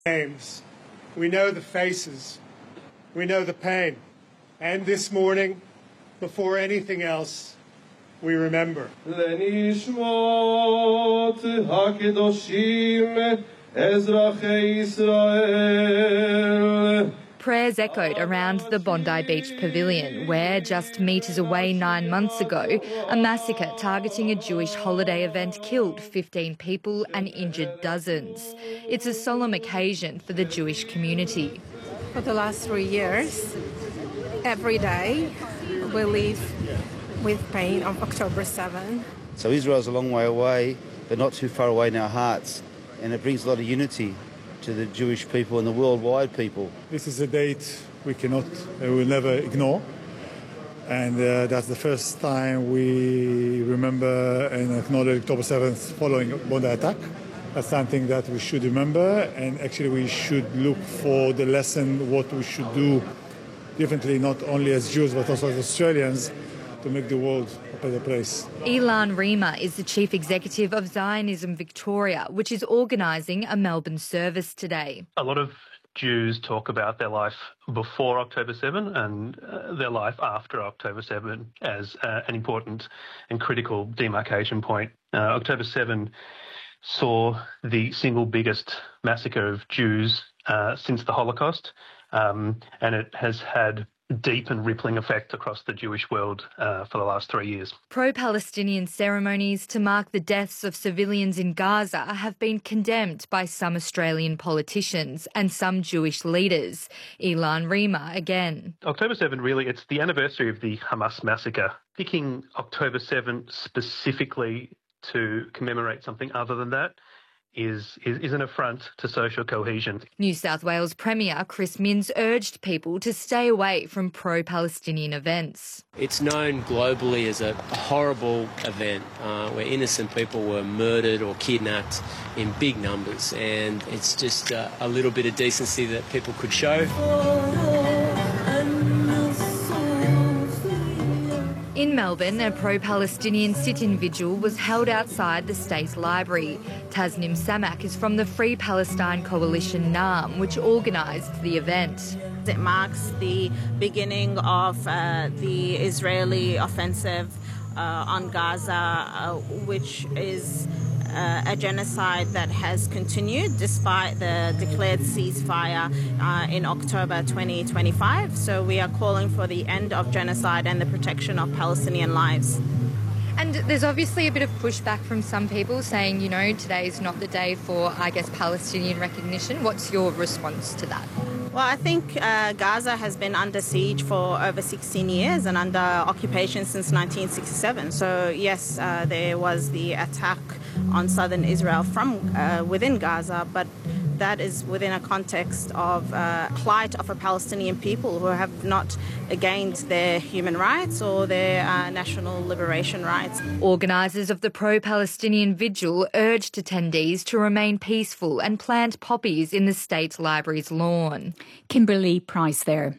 Names. We know the faces. We know the pain. And this morning, before anything else, we remember. Prayers echoed around the Bondi Beach Pavilion, where just metres away 9 months ago, a massacre targeting a Jewish holiday event killed 15 people and injured dozens. It's a solemn occasion for the Jewish community. For the last 3 years, every day we live with pain of October 7. So Israel's a long way away, but not too far away in our hearts, and it brings a lot of unity to the Jewish people and the worldwide people. This is a date we will never ignore, and that's the first time we remember and acknowledge October 7th following Bondi attack. That's something that we should remember, and actually we should look for the lesson, what we should do differently, not only as Jews but also as Australians, to make the world a better place. Ilan Rima is the Chief Executive of Zionism Victoria, which is organising a Melbourne service today. A lot of Jews talk about their life before October 7 and their life after October 7 as an important and critical demarcation point. October 7 saw the single biggest massacre of Jews since the Holocaust, and it has had deep and rippling effect across the Jewish world for the last 3 years. Pro-Palestinian ceremonies to mark the deaths of civilians in Gaza have been condemned by some Australian politicians and some Jewish leaders. Ilan Rima again. October 7, really, it's the anniversary of the Hamas massacre. Picking October 7 specifically to commemorate something other than that is an affront to social cohesion. New South Wales Premier Chris Minns urged people to stay away from pro-Palestinian events. It's known globally as a horrible event where innocent people were murdered or kidnapped in big numbers, and it's just a little bit of decency that people could show. In Melbourne, a pro-Palestinian sit-in vigil was held outside the State Library. Tasnim Samak is from the Free Palestine Coalition NAM, which organised the event. It marks the beginning of the Israeli offensive on Gaza, which is a genocide that has continued despite the declared ceasefire in October 2025. So we are calling for the end of genocide and the protection of Palestinian lives. And there's obviously a bit of pushback from some people saying, today is not the day for, Palestinian recognition. What's your response to that? Well, I think Gaza has been under siege for over 16 years and under occupation since 1967. So, yes, there was the attack on southern Israel from within Gaza, but that is within a context of plight of a Palestinian people who have not gained their human rights or their national liberation rights. Organisers of the pro-Palestinian vigil urged attendees to remain peaceful and plant poppies in the State Library's lawn. Kimberly Price there.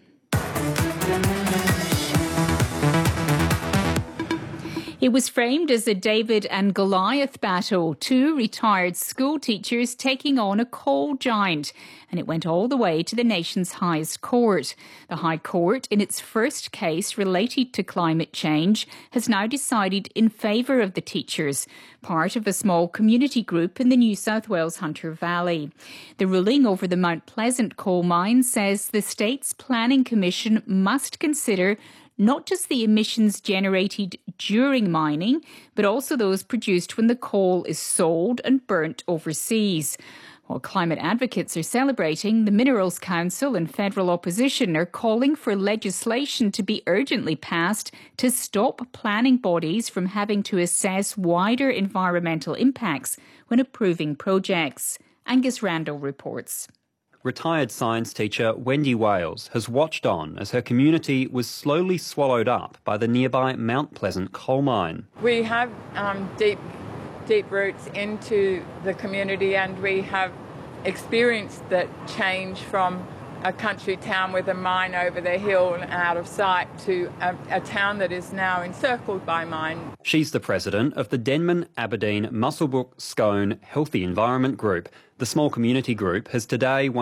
It was framed as a David and Goliath battle, two retired school teachers taking on a coal giant, and it went all the way to the nation's highest court. The High Court, in its first case related to climate change, has now decided in favour of the teachers, part of a small community group in the New South Wales Hunter Valley. The ruling over the Mount Pleasant coal mine says the state's Planning Commission must consider not just the emissions generated during mining, but also those produced when the coal is sold and burnt overseas. While climate advocates are celebrating, the Minerals Council and federal opposition are calling for legislation to be urgently passed to stop planning bodies from having to assess wider environmental impacts when approving projects. Angus Randall reports. Retired science teacher Wendy Wales has watched on as her community was slowly swallowed up by the nearby Mount Pleasant coal mine. We have deep roots into the community, and we have experienced that change from a country town with a mine over the hill and out of sight to a town that is now encircled by mine. She's the president of the Denman, Aberdeen, Muswellbrook, Scone Healthy Environment Group. The small community group has today won